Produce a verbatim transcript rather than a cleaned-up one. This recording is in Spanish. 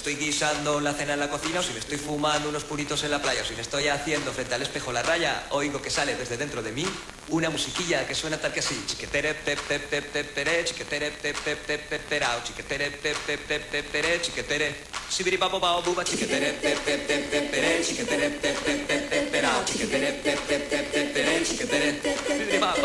estoy guisando la cena en la cocina, o si me estoy fumando unos puritos en la playa, o si me estoy haciendo frente al espejo la raya, oigo que sale desde dentro de mí una musiquilla que suena tal que así. Chiquetere, pe, pe, pe, pe, pere, chiquetere, pe, pe, pe, pe, perao, chiquetere, pe, pe, pe, pe, pere, chiquetere, sibiripapo, pao, buba, chiquetere, pe, pe, pe, pe, pere, chiquetere, pe, pe, pe, pe, perao, chiquetere, pe, pe, pe, pe, pere, chiquetere, sibiripapo,